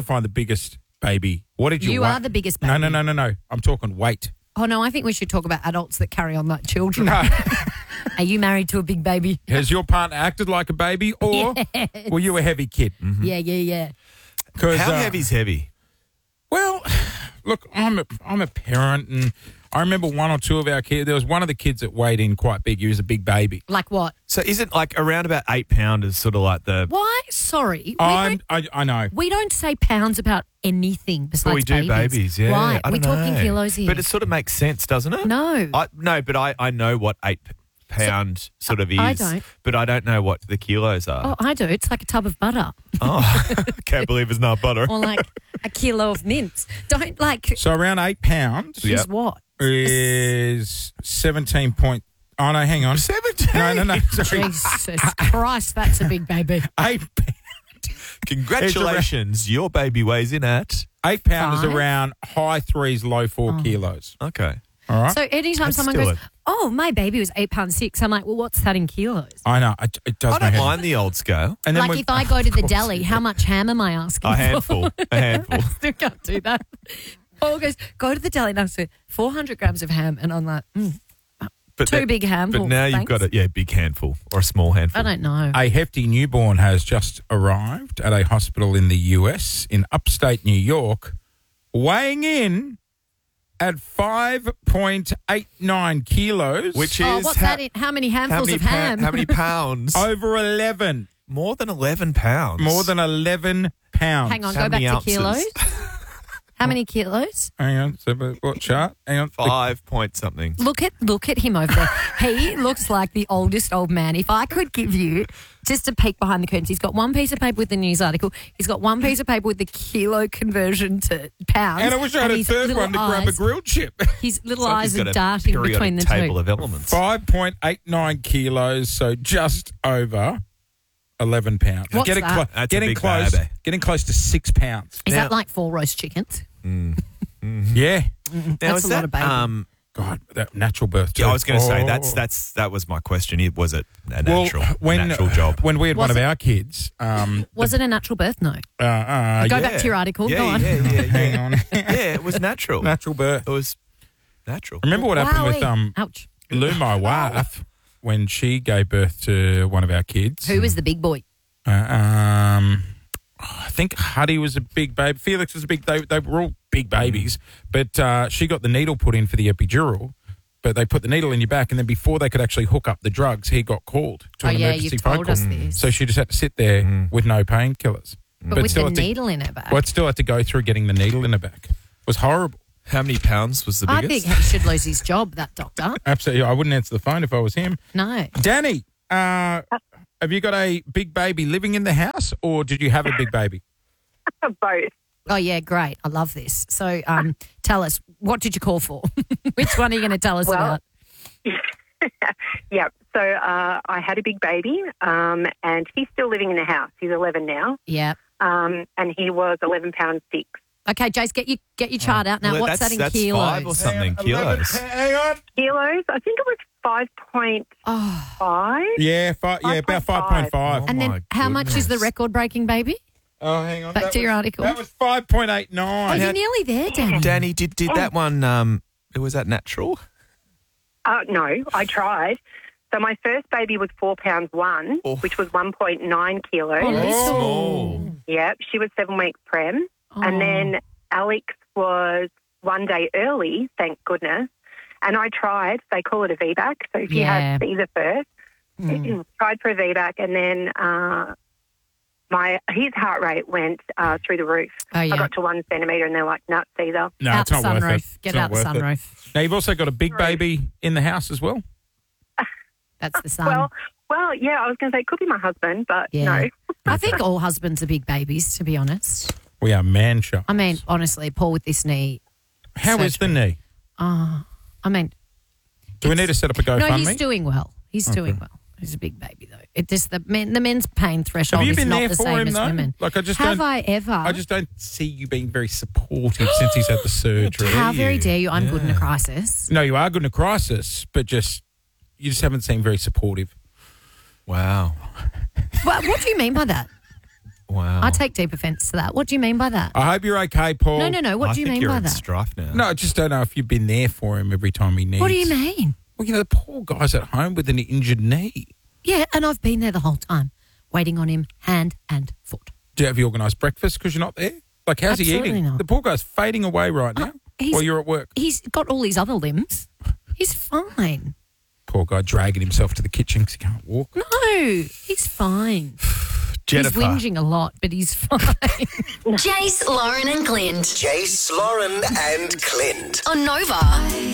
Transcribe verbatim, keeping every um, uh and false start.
to find the biggest baby. What did you You weigh? are the biggest baby. No, no, no, no, no. I'm talking weight. Oh, no, I think we should talk about adults that carry on like children. No. Are you married to a big baby? Has your partner acted like a baby or Yes. were you a heavy kid? Mm-hmm. Yeah, yeah, yeah. 'Cause, How uh, heavy's heavy? Well, look, I'm a, I'm a parent and I remember one or two of our kids. There was one of the kids that weighed in quite big. He was a big baby. Like what? So isn't like around about eight pounders sort of like the... Why? Sorry. We I'm, don't, I, I know. we don't say pounds about anything besides Well, we do babies. babies, yeah. Right. I We're don't talking know. kilos here. But it sort of makes sense, doesn't it? No. I, no, but I, I know what eight p- pound sort of is. I don't. But I don't know what the kilos are. Oh, I do. It's like a tub of butter. Oh, can't believe it's not butter. Or like a kilo of mince. Don't like... So around eight pounds Yeah. Is what? is seventeen point. Oh, no, hang on. seventeen. No, no, no. Sorry. Jesus Christ, that's a big baby. Eight, Congratulations, your baby weighs in at... eight pounds is Five? around high threes, low four kilos. Okay. All right. So anytime That's someone still goes, a- oh, my baby was eight pounds six, I'm like, well, what's that in kilos? I know. It, it does I don't make a- mind the old scale. And then Like we- if I go to the Of course. deli, how much ham am I asking A for? handful. A handful. I still can't do that. Paul goes, go to the deli and I say, four hundred grams of ham. And I'm like, mm, But Two that- big handfuls, But now you've thanks. got a yeah, big handful or a small handful. I don't know. A hefty newborn has just arrived at a hospital in the U S in upstate New York, weighing in at five point eight nine kilos. Which oh, is what's how, that in? How many how handfuls many of pa- ham? how many pounds? over eleven. More than eleven pounds. More than eleven pounds. Hang on, How go back many to ounces? kilos. How many kilos? Hang on. So, what chart? Hang on. five point something. Look at look at him over there. He looks like the oldest old man. If I could give you just a peek behind the curtains, he's got one piece of paper with the news article. He's got one piece of paper with the kilo conversion to pounds. And I wish I had a his third little one to grab a eyes- grilled chip. His little It's like eyes he's got are a darting periodic between the table two. of elements. five point eight nine kilos, so just over eleven pounds. What's getting that? That's a getting big close. baby. Getting close to six pounds. Is Now- that like four roast chickens? Yeah. Now, That's is a that, lot of baby. Um, God, that natural birth. Too. yeah, I was going to say Oh. that's that's that was my question. It was it a Well, natural when natural job? when we had Was one of it- our kids. Um, Was it a natural birth? No. uh, uh, Go yeah, back to your article. Yeah, Go on. yeah, yeah, hang yeah. on. yeah, it was natural. Natural birth. It was natural. Remember what happened with Wowee. um Ouch. Lou, my wife, when she gave birth to one of our kids? Who was the big boy? Uh, um, I think Huddy was a big baby. Felix was a big. They they were all big babies, but uh, she got the needle put in for the epidural. But they put the needle in your back, and then before they could actually hook up the drugs, he got called to Oh, an yeah, emergency you've phone told call. us this. So she just had to sit there with no painkillers. But, with still the had to- needle in her back. Well, it still had to go through getting the needle in her back. It was horrible. How many pounds was the I biggest? think he should lose his job, that doctor. Absolutely. I wouldn't answer the phone if I was him. No. Danny, uh, have you got a big baby living in the house, or did you have a big baby? Both. Oh, yeah, great. I love this. So um, tell us, what did you call for? Which one are you going to tell us Well, about? Yeah. So uh, I had a big baby, um, and he's still living in the house. He's eleven now, Yeah. um, and he was eleven pounds six. Okay, Jace, get your get your chart out now. Well, What's that's, that in that's kilos? five or something Hang on, eleven- kilos. Hang on. Kilos. I think it was five point Oh. five. Yeah, five, yeah, about five point five. Oh, And my then how much is the goodness. record-breaking baby? Oh, hang on. Back That to your was- article. That was five point eight Oh, nine. you're nearly there, Danny. Danny, did did that one? Um, was that natural? Uh, no, I tried. So my first baby was four pounds one, Oh. which was one point nine kilos. Oh, little. Small. Yep, she was seven weeks prem, Oh. and then Alex was one day early, thank goodness. And I tried. They call it a V BAC. So if you Yeah. had Caesar first, Mm. tried for a V BAC, and then uh, my his heart rate went uh, through the roof. Oh, yeah. I got to one centimetre, and they're like, "Nuts, Caesar." No, out it's the not worth sunroof. it. Get It's out not the worth it. sunroof. Now, you've also got a big baby in the house as well. That's the sun. Well, well, yeah, I was going to say it could be my husband, but yeah. no. I think all husbands are big babies, to be honest. We are man show. I mean, honestly, Paul with this knee. How is the knee? Oh, I mean, Do we it's- need to set up a GoFundMe? no, he's doing well. He's doing well. He's a big baby, though. It just the men, the men's pain threshold Have you is been not there the for same him, as though? women. Like, I just Have don't- I ever? I just don't see you being very supportive since he's had the surgery. How very you? dare you? I'm good in a Yeah. crisis. No, you are good in a crisis, but just you just haven't seemed very supportive. Wow. What, what do you mean by that? Wow. I take deep offence to that. What do you mean by that? I hope you're okay, Paul. No, no, no. What I do you think mean you're by in that? strife now. No, I just don't know if you've been there for him every time he needs. What do you mean? Well, you know, the poor guy's at home with an injured knee. Yeah, and I've been there the whole time, waiting on him hand and foot. Do you have you organised breakfast because you're not there? Like, how's he Absolutely eating? not. The poor guy's fading away right now Uh, he's- while you're at work. He's got all these other limbs. He's fine. Poor guy dragging himself to the kitchen because he can't walk. No, he's fine. Jennifer. He's whinging a lot, but he's fine. Jace, Lauren, and Clint Jace, Lauren, and Clint. on Nova.